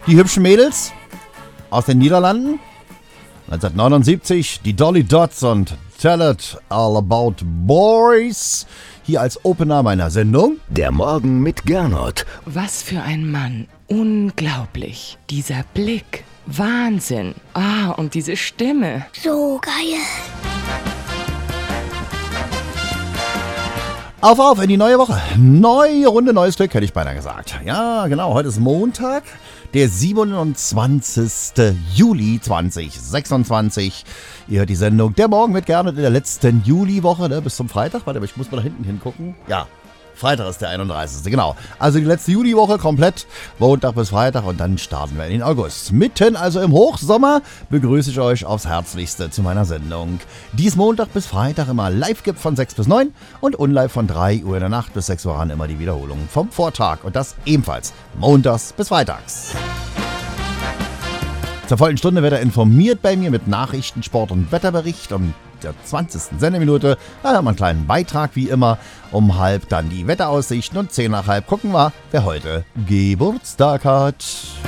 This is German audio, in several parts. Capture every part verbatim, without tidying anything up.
Die hübschen Mädels aus den Niederlanden. neunzehnhundertneunundsiebzig die Dolly Dots und Tell It All About Boys. Hier als Opener meiner Sendung. Der Morgen mit Gernot. Was für ein Mann. Unglaublich. Dieser Blick. Wahnsinn. Ah, und diese Stimme. So geil. Auf, auf in die neue Woche. Neue Runde, neues Glück, hätte ich beinahe gesagt. Ja, genau, heute ist Montag, der siebenundzwanzigster Juli zweitausendsechsundzwanzig. Ihr hört die Sendung Der Morgen mit Gernot in der letzten Juliwoche, ne, bis zum Freitag. Warte, ich muss mal da hinten hingucken. Ja, Freitag ist der einunddreißigste Genau. Also die letzte Juliwoche komplett, Montag bis Freitag und dann starten wir in den August. Mitten, also im Hochsommer, begrüße ich euch aufs Herzlichste zu meiner Sendung. Dies Montag bis Freitag immer live gibt von sechs bis neun und unlive von drei Uhr in der Nacht bis sechs Uhr an immer die Wiederholung vom Vortag. Und das ebenfalls montags bis freitags. Zur vollen Stunde wird er informiert bei mir mit Nachrichten, Sport und Wetterbericht. Um der zwanzigsten Sendeminute, da haben wir einen kleinen Beitrag wie immer. Um halb dann die Wetteraussichten und zehn nach halb gucken wir, wer heute Geburtstag hat.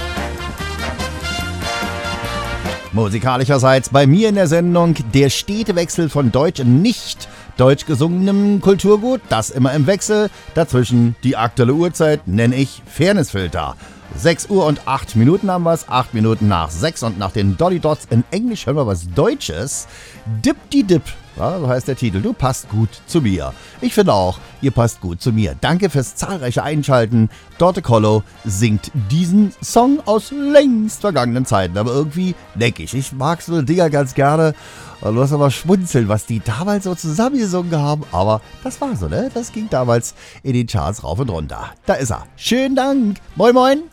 Musikalischerseits bei mir in der Sendung der stete Wechsel von deutsch und nicht deutsch gesungenem Kulturgut. Das immer im Wechsel. Dazwischen die aktuelle Uhrzeit nenne ich Fairnessfilter. sechs Uhr und acht Minuten haben wir es, acht Minuten nach sechs und nach den Dolly Dots in Englisch hören wir was Deutsches. Dip die Dip, ja, so heißt der Titel. Du passt gut zu mir. Ich finde auch, ihr passt gut zu mir. Danke fürs zahlreiche Einschalten. Dorte Kollo singt diesen Song aus längst vergangenen Zeiten, aber irgendwie neckig. Ich mag so Dinger ganz gerne. Du hast aber schmunzeln, was die damals so zusammengesungen haben. Aber das war so, ne? Das ging damals in den Charts rauf und runter. Da ist er. Schönen Dank. Moin, moin.